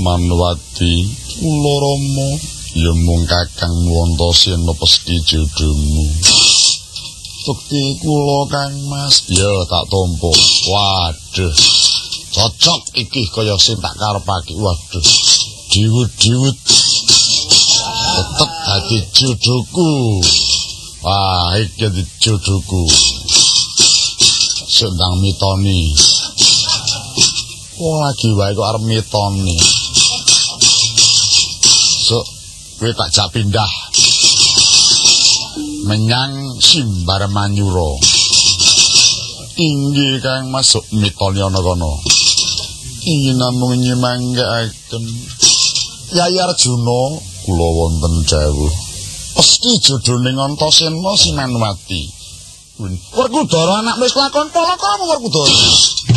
Manwati, kula Rama, ya mung Kakang Antasena pesthi jodohmu. Sekti kula Kang Mas, ya tak tampa. Waduh. Cocok iki kaya sing tak karepake. Waduh. Diwut-diwut. Tetep dadi jodohku. Wah, iki dadi jodohku. Sendang mitoni. Wong lagi wae kok arep mitoni. So, kowe tak jak pindah menyang Simbarmanyura. Inggih Kang masuk mitoni ana kono. Ingin namung nyemanggaaken Yayi Arjuna kula wonten dawuh. Pesthi jodhone Antasena si Manwati. Werkudara anak wis lakon Palaka apa Werkudara?